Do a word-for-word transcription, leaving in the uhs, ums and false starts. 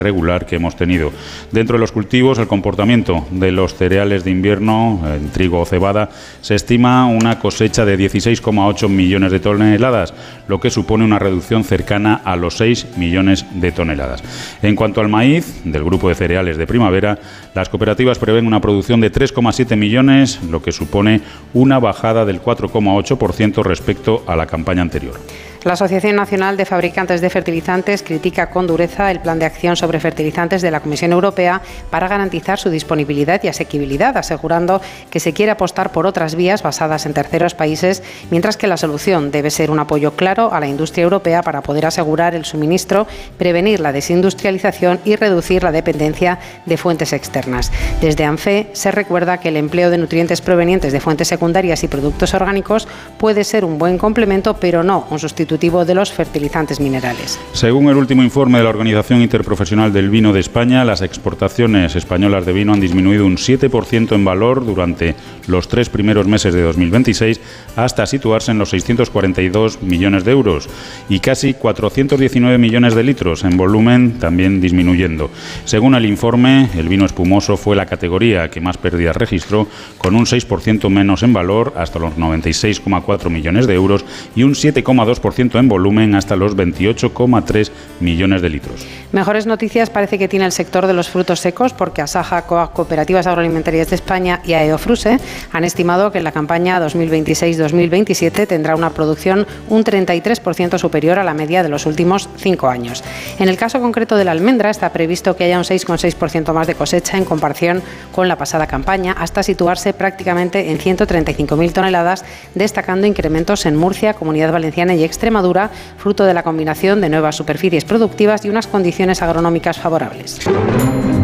regular que hemos tenido. Dentro de los cultivos, el comportamiento de los cereales de invierno, en trigo o cebada, se estima una cosecha de dieciséis coma ocho millones de toneladas, lo que supone una reducción cercana a los seis millones de toneladas. En cuanto al maíz, del grupo de cereales de primavera, las cooperativas prevén una producción de tres coma siete millones, lo que supone una bajada del cuatro coma ocho por ciento respecto a la campaña anterior. La Asociación Nacional de Fabricantes de Fertilizantes critica con dureza el plan de acción sobre fertilizantes de la Comisión Europea para garantizar su disponibilidad y asequibilidad, asegurando que se quiere apostar por otras vías basadas en terceros países, mientras que la solución debe ser un apoyo claro a la industria europea para poder asegurar el suministro, prevenir la desindustrialización y reducir la dependencia de fuentes externas. Desde ANFE se recuerda que el empleo de nutrientes provenientes de fuentes secundarias y productos orgánicos puede ser un buen complemento, pero no un sustituto de los fertilizantes minerales. Según el último informe de la Organización Interprofesional del Vino de España, las exportaciones españolas de vino han disminuido un siete por ciento en valor durante los tres primeros meses de dos mil veintiséis, hasta situarse en los seiscientos cuarenta y dos millones de euros y casi cuatrocientos diecinueve millones de litros en volumen, también disminuyendo. Según el informe, el vino espumoso fue la categoría que más pérdidas registró, con un seis por ciento menos en valor, hasta los noventa y seis coma cuatro millones de euros, y un siete coma dos por ciento en volumen, hasta los veintiocho coma tres millones de litros. Mejores noticias parece que tiene el sector de los frutos secos, porque Asaja, Cooperativas Agroalimentarias de España y Aeofruse han estimado que en la campaña dos mil veintiséis dos mil veintisiete tendrá una producción un treinta y tres por ciento superior a la media de los últimos cinco años. En el caso concreto de la almendra, está previsto que haya un seis coma seis por ciento más de cosecha en comparación con la pasada campaña, hasta situarse prácticamente en ciento treinta y cinco mil toneladas, destacando incrementos en Murcia, Comunidad Valenciana y Extremadura, fruto de la combinación de nuevas superficies productivas y unas condiciones agronómicas favorables.